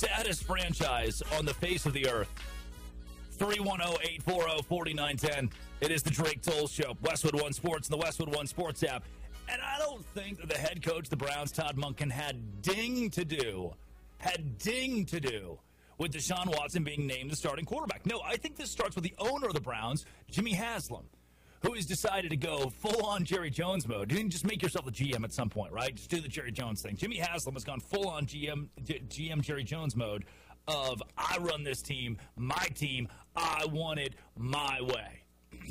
saddest franchise on the face of the earth. 310-840-4910. It is the Drake Toll Show. Westwood One Sports and the Westwood One Sports app. And I don't think that the head coach of the Browns, Todd Monken, had ding to do with Deshaun Watson being named the starting quarterback. No, I think this starts with the owner of the Browns, Jimmy Haslam, who has decided to go full-on Jerry Jones mode. You can just make yourself a GM at some point, right? Just do the Jerry Jones thing. Jimmy Haslam has gone full-on GM Jerry Jones mode of, I run this team, my team, I want it my way.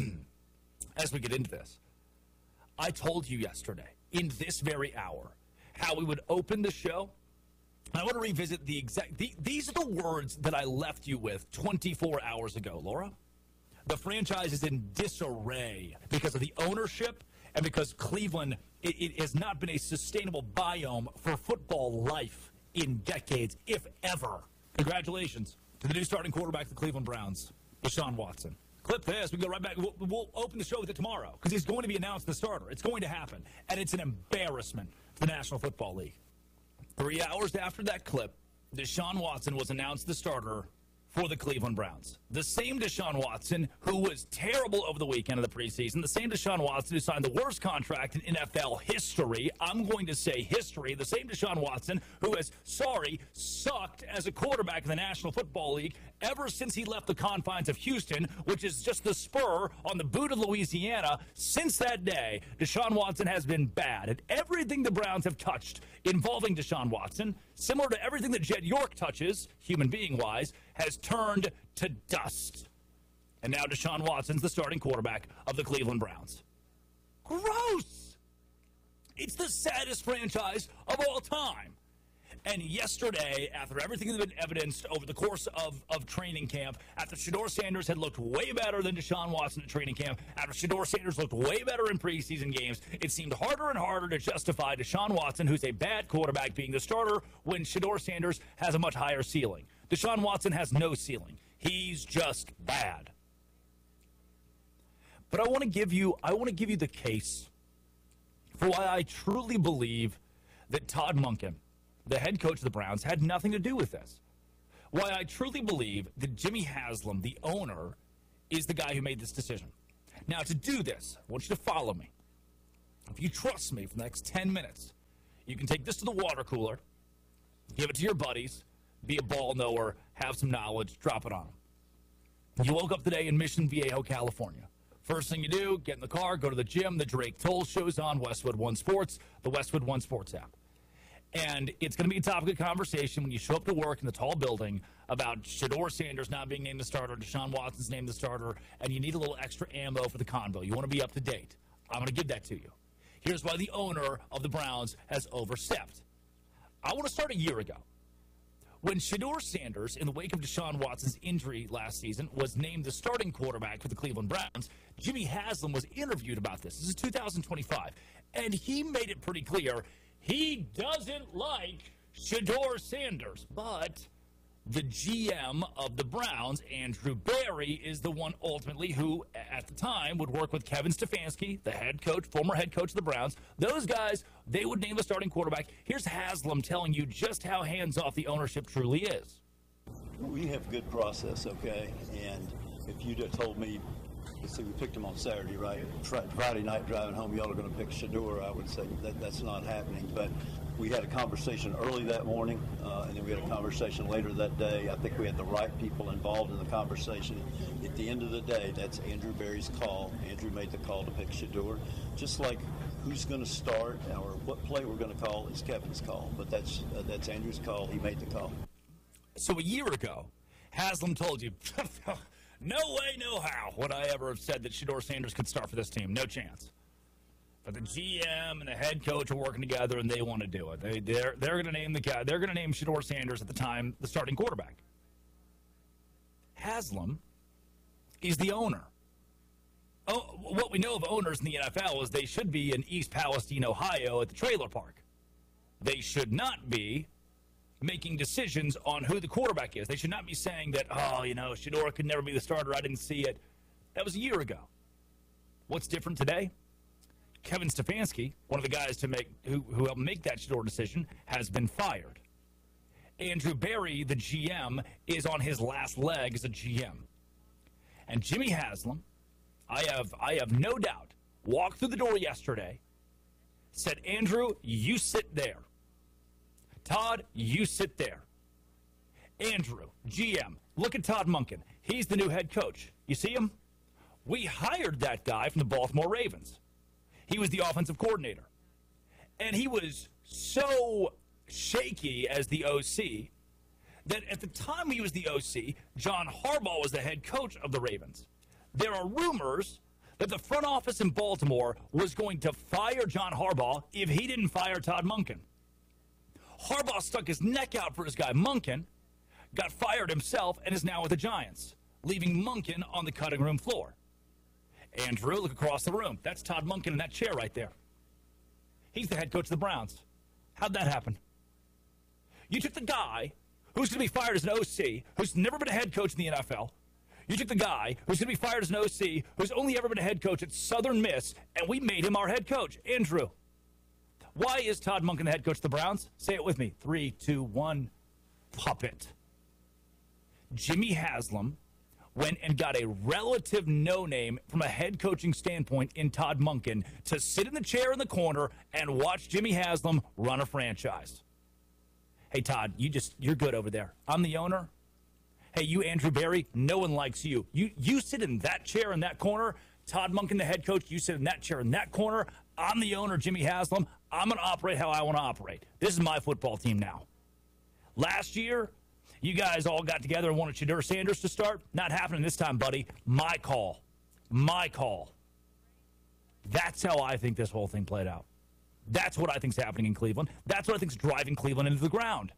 As we get into this, I told you yesterday, in this very hour, how we would open the show. I want to revisit the exact... These are the words that I left you with 24 hours ago, Laura. The franchise is in disarray because of the ownership and because Cleveland, it has not been a sustainable biome for football life in decades, if ever. Congratulations to the new starting quarterback of the Cleveland Browns, Deshaun Watson. Clip this. We can go right back. We'll open the show with it tomorrow because he's going to be announced the starter. It's going to happen, and it's an embarrassment for the National Football League. 3 hours after that clip, Deshaun Watson was announced the starter for the Cleveland Browns. The same Deshaun Watson who was terrible over the weekend of the preseason, the same Deshaun Watson who signed the worst contract in NFL history, I'm going to say history, the same Deshaun Watson who has, sucked as a quarterback in the National Football League ever since he left the confines of Houston, which is just the spur on the boot of Louisiana. Since that day, Deshaun Watson has been bad at everything the Browns have touched involving Deshaun Watson, similar to everything that Jed York touches, human being-wise, has turned to dust. And now Deshaun Watson's the starting quarterback of the Cleveland Browns. Gross! It's the saddest franchise of all time. And yesterday, after everything that had been evidenced over the course of training camp, after Shedeur Sanders had looked way better than Deshaun Watson at training camp, after Shedeur Sanders looked way better in preseason games, it seemed harder and harder to justify Deshaun Watson, who's a bad quarterback, being the starter when Shedeur Sanders has a much higher ceiling. Deshaun Watson has no ceiling. He's just bad. But I want to give you the case for why I truly believe that Todd Monken, the head coach of the Browns, had nothing to do with this. Why I truly believe that Jimmy Haslam, the owner, is the guy who made this decision. Now, to do this, I want you to follow me. If you trust me for the next 10 minutes, you can take this to the water cooler, give it to your buddies, be a ball knower, have some knowledge, drop it on them. You woke up today in Mission Viejo, California. First thing you do, get in the car, go to the gym. The Drake Toll Show's on Westwood One Sports, the Westwood One Sports app. And it's going to be a topic of conversation when you show up to work in the tall building about Shedeur Sanders not being named the starter, Deshaun Watson's named the starter, and you need a little extra ammo for the convo. You want to be up to date. I'm going to give that to you. Here's why the owner of the Browns has overstepped. I want to start a year ago. When Shedeur Sanders, in the wake of Deshaun Watson's injury last season, was named the starting quarterback for the Cleveland Browns, Jimmy Haslam was interviewed about this. This is 2025. And he made it pretty clear he doesn't like Shedeur Sanders. But the GM of the Browns, Andrew Berry, is the one ultimately who, at the time, would work with Kevin Stefanski, the head coach, former head coach of the Browns. Those guys, they would name the starting quarterback. Here's Haslam telling you just how hands-off the ownership truly is. We have good process, okay? And if you'd have told me, let's see, we picked him on Saturday, right? Friday night driving home, y'all are going to pick Shedeur, I would say that's not happening. But we had a conversation early that morning, and then we had a conversation later that day. I think we had the right people involved in the conversation. At the end of the day, that's Andrew Berry's call. Andrew made the call to pick Shedeur. Just like who's going to start or what play we're going to call is Kevin's call. But that's Andrew's call. He made the call. So a year ago, Haslam told you, no way, no how would I ever have said that Shedeur Sanders could start for this team. No chance. But the GM and the head coach are working together, and they want to do it. They're going to name the guy. They're going to name Shedeur Sanders at the time the starting quarterback. Haslam is the owner. Oh, what we know of owners in the NFL is they should be in East Palestine, Ohio, at the trailer park. They should not be making decisions on who the quarterback is. They should not be saying that, Shedeur could never be the starter. I didn't see it. That was a year ago. What's different today? Kevin Stefanski, one of the guys who helped make that Shedeur decision, has been fired. Andrew Berry, the GM, is on his last leg as a GM. And Jimmy Haslam, I have no doubt, walked through the door yesterday, said, Andrew, you sit there. Todd, you sit there. Andrew, GM, look at Todd Monken. He's the new head coach. You see him? We hired that guy from the Baltimore Ravens. He was the offensive coordinator. And he was so shaky as the OC that at the time he was the OC, John Harbaugh was the head coach of the Ravens. There are rumors that the front office in Baltimore was going to fire John Harbaugh if he didn't fire Todd Monken. Harbaugh stuck his neck out for his guy Monken, got fired himself, and is now with the Giants, leaving Monken on the cutting room floor. Andrew, look across the room. That's Todd Monken in that chair right there. He's the head coach of the Browns. How'd that happen? You took the guy who's going to be fired as an OC, who's never been a head coach in the NFL. You took the guy who's going to be fired as an OC, who's only ever been a head coach at Southern Miss, and we made him our head coach. Andrew, why is Todd Monken the head coach of the Browns? Say it with me. 3, 2, 1. Puppet. Jimmy Haslam went and got a relative no-name from a head coaching standpoint in Todd Monken to sit in the chair in the corner and watch Jimmy Haslam run a franchise. Hey, Todd, you're good over there. I'm the owner. Hey, you, Andrew Berry, no one likes you. You sit in that chair in that corner. Todd Monken, the head coach, you sit in that chair in that corner. I'm the owner, Jimmy Haslam. I'm going to operate how I want to operate. This is my football team now. Last year, you guys all got together and wanted Shedeur Sanders to start. Not happening this time, buddy. My call. My call. That's how I think this whole thing played out. That's what I think's happening in Cleveland. That's what I think's driving Cleveland into the ground.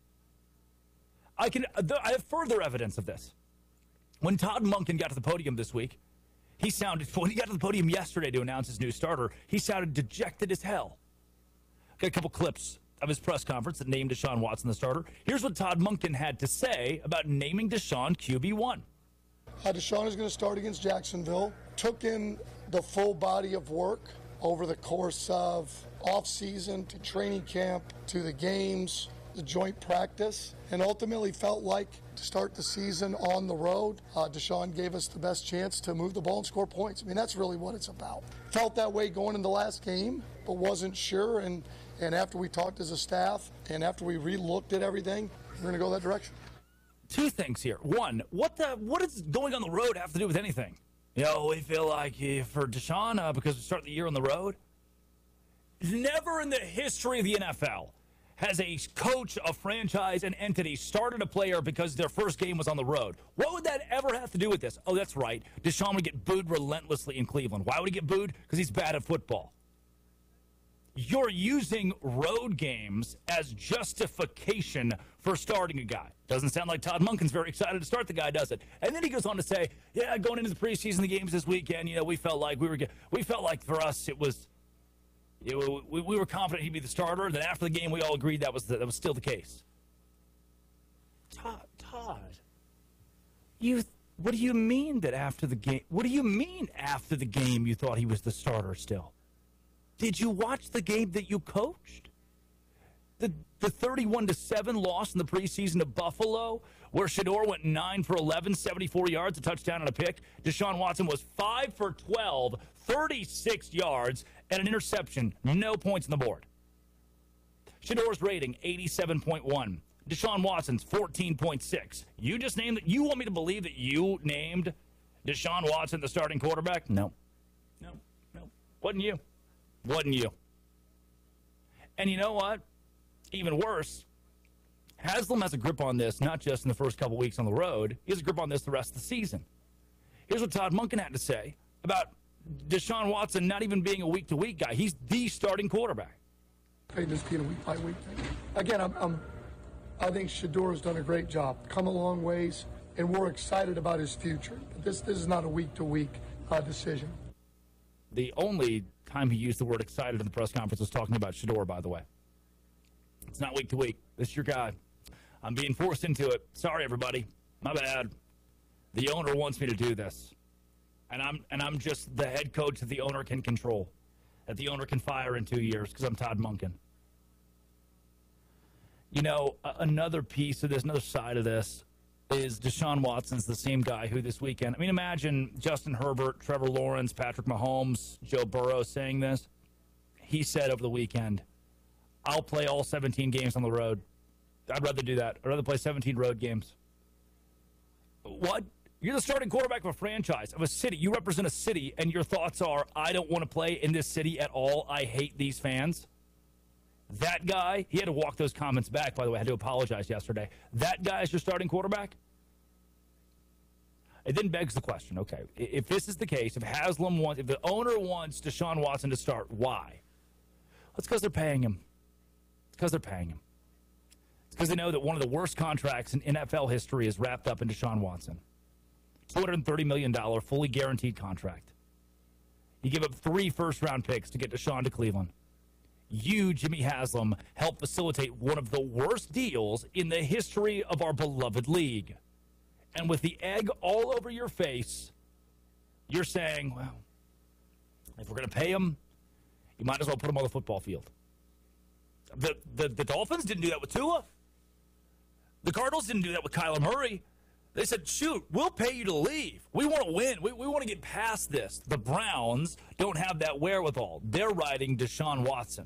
I have further evidence of this. When Todd Monken got to the podium this week, when he got to the podium yesterday to announce his new starter, he sounded dejected as hell. Got a couple clips of his press conference that named Deshaun Watson the starter. Here's what Todd Monken had to say about naming Deshaun QB1. Deshaun is going to start against Jacksonville. Took in the full body of work over the course of off-season to training camp to the games, the joint practice, and ultimately felt like to start the season on the road, Deshaun gave us the best chance to move the ball and score points. I mean, that's really what it's about. Felt that way going into the last game, but wasn't sure, and after we talked as a staff and after we re-looked at everything, we're going to go that direction. Two things here. One, what does going on the road have to do with anything? We feel like for Deshaun, because we start the year on the road. Never in the history of the NFL has a coach, a franchise, an entity started a player because their first game was on the road. What would that ever have to do with this? Oh, that's right. Deshaun would get booed relentlessly in Cleveland. Why would he get booed? Because he's bad at football. You're using road games as justification for starting a guy. Doesn't sound like Todd Monken's very excited to start the guy, does it? And then he goes on to say, yeah, going into the preseason, the games this weekend, we felt like for us it was, we were confident he'd be the starter. Then after the game, we all agreed that was still the case. Todd, what do you mean that after the game? What do you mean after the game you thought he was the starter still? Did you watch the game that you coached? The 31-7 loss in the preseason to Buffalo, where Shedeur went 9 for 11, 74 yards, a touchdown and a pick. Deshaun Watson was 5 for 12, 36 yards, and an interception. No points on the board. Shedeur's rating, 87.1. Deshaun Watson's 14.6. You just named it. You want me to believe that you named Deshaun Watson the starting quarterback? No. Wasn't you. And you know what? Even worse, Haslam has a grip on this, not just in the first couple weeks on the road. He has a grip on this the rest of the season. Here's what Todd Monken had to say about Deshaun Watson not even being a week-to-week guy. He's the starting quarterback. This being a week-by-week thing. Again, I think Shedeur has done a great job, come a long ways, and we're excited about his future. This is not a week-to-week decision. The only time he used the word excited in the press conference was talking about Shedeur, by the way. It's not week to week. This is your guy. I'm being forced into it. Sorry, everybody. My bad. The owner wants me to do this. And I'm just the head coach that the owner can control, that the owner can fire in 2 years because I'm Todd Monken. Another piece of this, another side of this is Deshaun Watson's the same guy who this weekend, imagine Justin Herbert, Trevor Lawrence, Patrick Mahomes, Joe Burrow saying this. He said over the weekend, I'll play all 17 games on the road. I'd rather do that. I'd rather play 17 road games. What? You're the starting quarterback of a franchise, of a city. You represent a city, and your thoughts are, I don't want to play in this city at all. I hate these fans. That guy, he had to walk those comments back, by the way. I had to apologize yesterday. That guy is your starting quarterback? It then begs the question, okay, if this is the case, if the owner wants Deshaun Watson to start, why? It's because they're paying him. It's because they know that one of the worst contracts in NFL history is wrapped up in Deshaun Watson. $230 million, fully guaranteed contract. You give up 3 first-round picks to get Deshaun to Cleveland. You, Jimmy Haslam, helped facilitate one of the worst deals in the history of our beloved league. And with the egg all over your face, you're saying, well, if we're going to pay him, you might as well put him on the football field. The Dolphins didn't do that with Tua. The Cardinals didn't do that with Kyler Murray. They said, shoot, we'll pay you to leave. We want to win. We want to get past this. The Browns don't have that wherewithal. They're riding Deshaun Watson.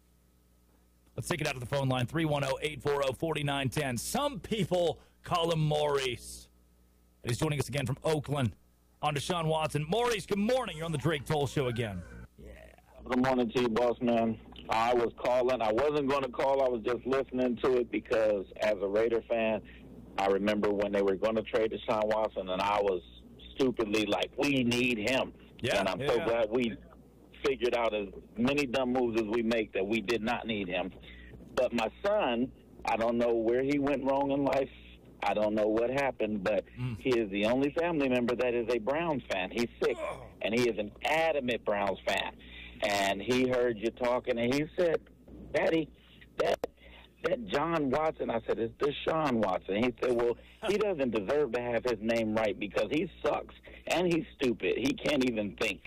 Let's take it out to the phone line, 310-840-4910. Some people call him Maurice. And he's joining us again from Oakland on Deshaun Watson. Maurice, good morning. You're on the Drake Toll Show again. Good morning to you, boss man. I was calling. I wasn't going to call. I was just listening to it because as a Raider fan, I remember when they were going to trade Deshaun Watson, and I was stupidly like, we need him. Yeah, and I'm so glad we figured out as many dumb moves as we make that we did not need him. But my son, I don't know where he went wrong in life. I don't know what happened, but he is the only family member that is a Browns fan. He's 6, and he is an adamant Browns fan. And he heard you talking, and he said, Daddy, that John Watson, I said, it's Deshaun Watson. He said, well, he doesn't deserve to have his name right because he sucks, and he's stupid. He can't even think.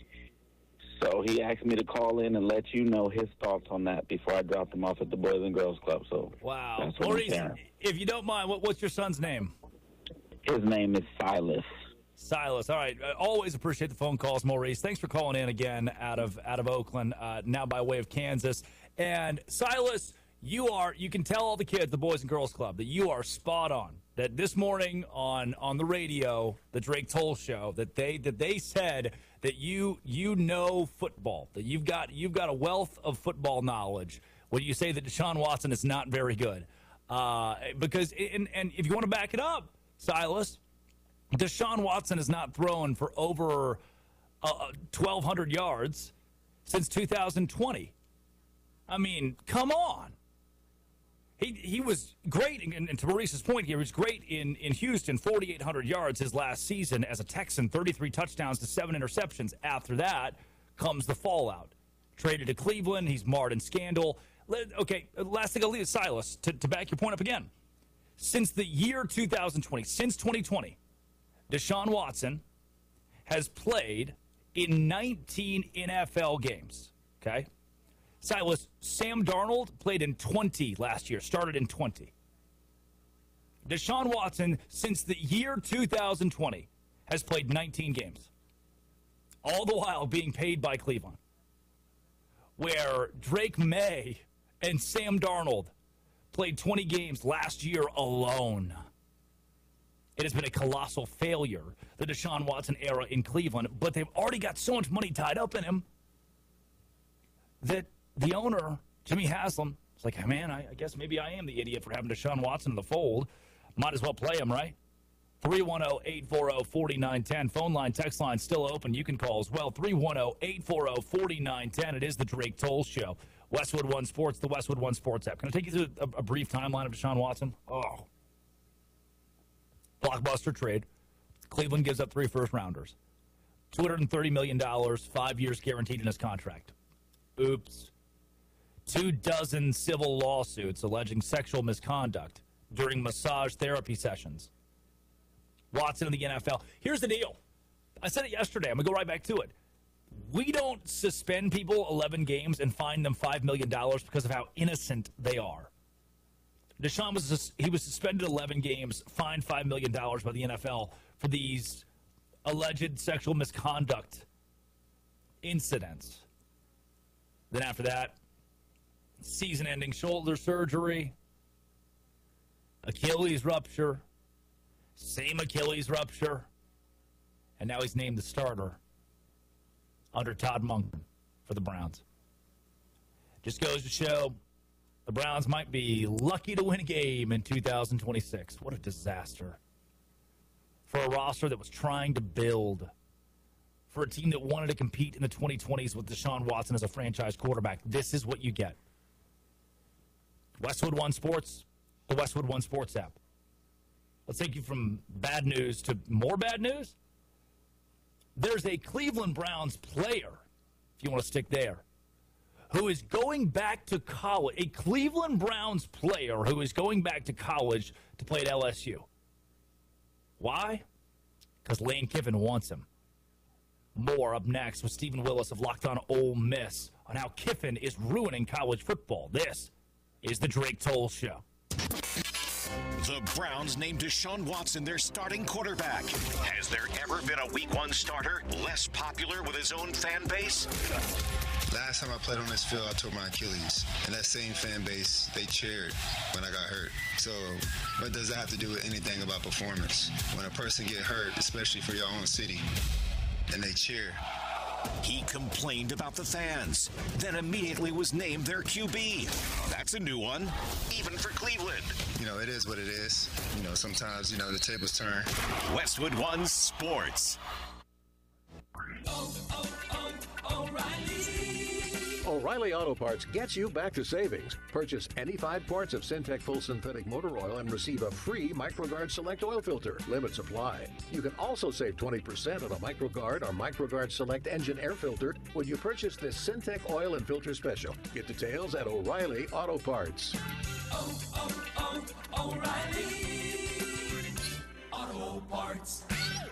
So he asked me to call in and let you know his thoughts on that before I dropped him off at the Boys and Girls Club. So wow. That's what Maurice, if you don't mind, what's your son's name? His name is Silas. Silas. All right. I always appreciate the phone calls, Maurice. Thanks for calling in again out of Oakland, now by way of Kansas. And Silas, you can tell all the kids, the Boys and Girls Club, that you are spot on. That this morning on the radio, the Drake Toll Show, that they said that you know football, that you've got a wealth of football knowledge when you say that Deshaun Watson is not very good. Because and if you want to back it up, Silas, Deshaun Watson has not thrown for over 1,200 yards since 2020. I mean, come on. He was great, and to Maurice's point here, he was great in Houston, 4,800 yards his last season as a Texan, 33 touchdowns to 7 interceptions. After that comes the fallout. Traded to Cleveland, he's marred in scandal. Okay, last thing I'll leave, Silas, to back your point up again. Since the year 2020, since 2020, Deshaun Watson has played in 19 NFL games, okay? Silas, Sam Darnold played in 20 last year, started in 20. Deshaun Watson, since the year 2020, has played 19 games, all the while being paid by Cleveland, where Drake May and Sam Darnold played 20 games last year alone. It has been a colossal failure, the Deshaun Watson era in Cleveland, but they've already got so much money tied up in him that the owner, Jimmy Haslam, is like, man, I guess maybe I am the idiot for having Deshaun Watson in the fold. Might as well play him, right? 310-840-4910. Phone line, text line still open. You can call as well. 310-840-4910. It is the Drake Toll Show. Westwood One Sports, the Westwood One Sports app. Can I take you through a brief timeline of Deshaun Watson? Oh. Blockbuster trade. Cleveland gives up 3 first-rounders. $230 million, 5 years guaranteed in his contract. Oops. 24 civil lawsuits alleging sexual misconduct during massage therapy sessions. Watson in the NFL. Here's the deal. I said it yesterday. I'm going to go right back to it. We don't suspend people 11 games and fine them $5 million because of how innocent they are. Deshaun was suspended 11 games, fined $5 million by the NFL for these alleged sexual misconduct incidents. Then after that, season-ending shoulder surgery, Achilles rupture, same Achilles rupture, and now he's named the starter under Todd Monken for the Browns. Just goes to show the Browns might be lucky to win a game in 2026. What a disaster. For a roster that was trying to build. For a team that wanted to compete in the 2020s with Deshaun Watson as a franchise quarterback. This is what you get. Westwood One Sports, the Westwood One Sports app. Let's take you from bad news to more bad news. There's a Cleveland Browns player, if you want to stick there, who is going back to college. A Cleveland Browns player who is going back to college to play at LSU. Why? Because Lane Kiffin wants him. More up next with Stephen Willis of Locked On Ole Miss on how Kiffin is ruining college football. This is the Drake Toll Show. The Browns named Deshaun Watson their starting quarterback. Has there ever been a Week 1 starter less popular with his own fan base? Last time I played on this field, I tore my Achilles. And that same fan base, they cheered when I got hurt. So what does that have to do with anything about performance? When a person get hurt, especially for your own city, and they cheer. He complained about the fans, then immediately was named their QB. That's a new one, even for Cleveland. You know, it is what it is. You know, sometimes, the tables turn. Westwood One Sports. O'Reilly Auto Parts gets you back to savings. Purchase any 5 quarts of Syntec Full Synthetic Motor Oil and receive a free MicroGuard Select Oil Filter. Limit supply. You can also save 20% on a MicroGuard or MicroGuard Select Engine Air Filter when you purchase this Syntec Oil and Filter Special. Get details at O'Reilly Auto Parts. O'Reilly Auto Parts.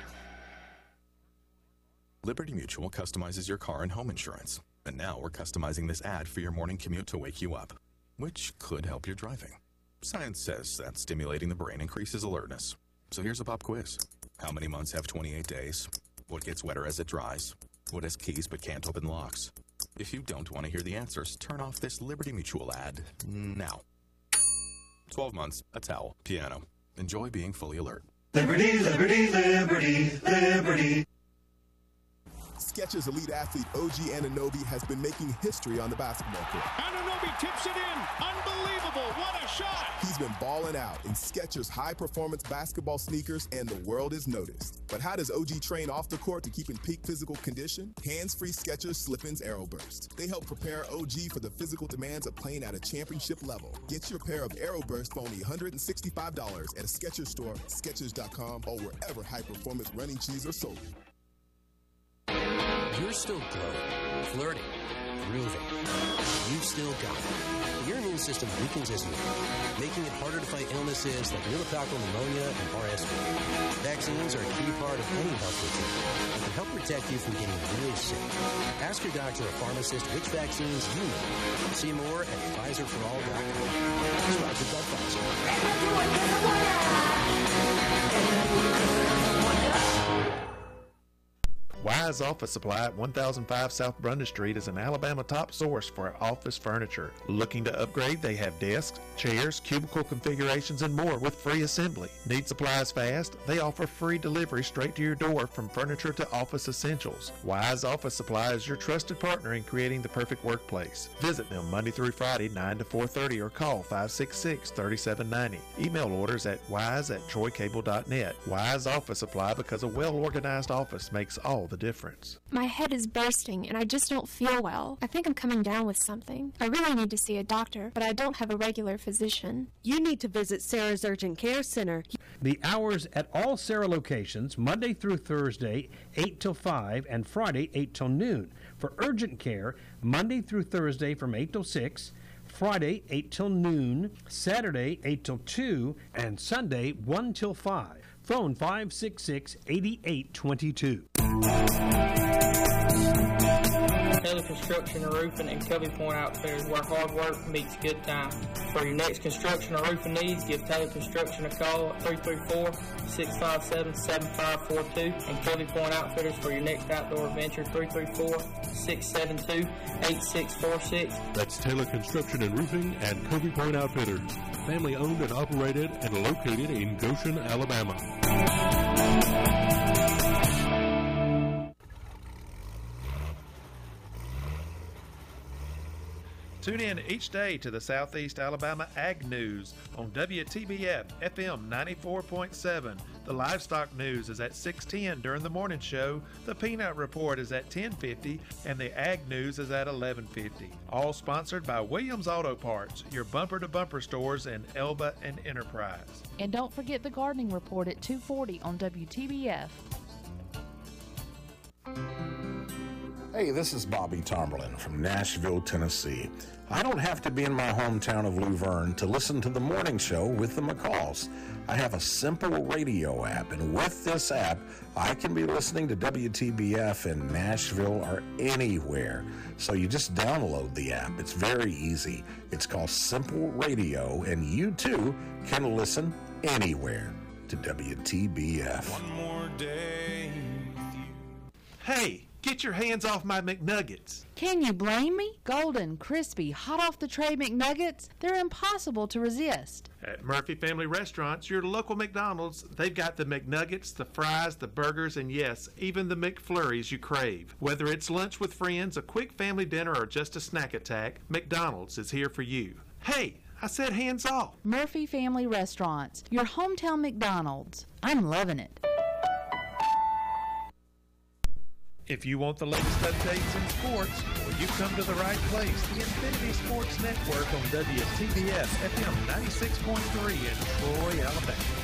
Liberty Mutual customizes your car and home insurance. And now we're customizing this ad for your morning commute to wake you up, which could help your driving. Science says that stimulating the brain increases alertness. So here's a pop quiz. How many months have 28 days? What gets wetter as it dries? What has keys but can't open locks? If you don't want to hear the answers, turn off this Liberty Mutual ad now. 12 months, a towel, piano. Enjoy being fully alert. Liberty, liberty, liberty, liberty. Skechers elite athlete OG Anunoby has been making history on the basketball court. Anunoby tips it in. Unbelievable. What a shot. He's been balling out in Skechers high-performance basketball sneakers, and the world is noticed. But how does OG train off the court to keep in peak physical condition? Hands-free Skechers Slip-ins Aeroburst. They help prepare OG for the physical demands of playing at a championship level. Get your pair of Aeroburst for only $165 at a Skechers store, Skechers.com, or wherever high-performance running shoes are sold. You're still glowing, flirting, grooving. You've still got it. Your immune system weakens as you age, making it harder to fight illnesses like pneumococcal pneumonia and RSV. Vaccines are a key part of any health routine and can help protect you from getting really sick. Ask your doctor or pharmacist which vaccines you need. See more at PfizerForAll.com. Sponsored by Pfizer. Wise Office Supply at 1005 South Brundage Street is an Alabama top source for office furniture. Looking to upgrade? They have desks, chairs, cubicle configurations, and more with free assembly. Need supplies fast? They offer free delivery straight to your door from furniture to office essentials. Wise Office Supply is your trusted partner in creating the perfect workplace. Visit them Monday through Friday, 9 to 4:30, or call 566-3790. Email orders at wise@troycable.net. Wise Office Supply, because a well-organized office makes all the difference. My head is bursting and I just don't feel well. I think I'm coming down with something. I really need to see a doctor, but I don't have a regular physician. You need to visit Sarah's Urgent Care Center. The hours at all Sarah locations, Monday through Thursday, 8 till 5, and Friday, 8 till noon. For urgent care, Monday through Thursday from 8 till 6, Friday, 8 till noon, Saturday, 8 till 2, and Sunday, 1 till 5. Phone 566-8822. Taylor Construction and Roofing and Covey Point Outfitters, where hard work meets good time. For your next construction or roofing needs, give Taylor Construction a call at 334-657-7542 and Covey Point Outfitters for your next outdoor adventure, 334-672-8646. That's Taylor Construction and Roofing and Covey Point Outfitters. Family owned and operated and located in Goshen, Alabama. Tune in each day to the Southeast Alabama Ag News on WTBF FM 94.7. The Livestock News is at 6:10 during the morning show. The Peanut Report is at 10:50, and the Ag News is at 11:50. All sponsored by Williams Auto Parts, your bumper-to-bumper stores in Elba and Enterprise. And don't forget the Gardening Report at 2:40 on WTBF. Hey, this is Bobby Tomberlin from Nashville, Tennessee. I don't have to be in my hometown of Luverne to listen to the morning show with the McCalls. I have a simple radio app, and with this app, I can be listening to WTBF in Nashville or anywhere. So you just download the app. It's very easy. It's called Simple Radio, and you too can listen anywhere to WTBF. One more day. Hey, get your hands off my McNuggets. Can you blame me? Golden, crispy, hot off the tray McNuggets, they're impossible to resist. At Murphy Family Restaurants, your local McDonald's, they've got the McNuggets, the fries, the burgers, and yes, even the McFlurries you crave. Whether it's lunch with friends, a quick family dinner, or just a snack attack, McDonald's is here for you. Hey, I said hands off. Murphy Family Restaurants, your hometown McDonald's. I'm loving it. If you want the latest updates in sports, well, you've come to the right place. The Infinity Sports Network on WTBF FM 96.3 in Troy, Alabama.